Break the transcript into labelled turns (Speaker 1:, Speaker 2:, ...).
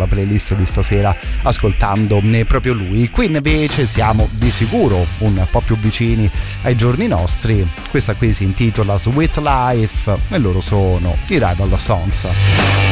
Speaker 1: la playlist di stasera ascoltando proprio lui. Qui invece siamo di sicuro un po' più vicini ai giorni nostri. Questa qui si intitola Sweet Life e loro sono i Rival Sons.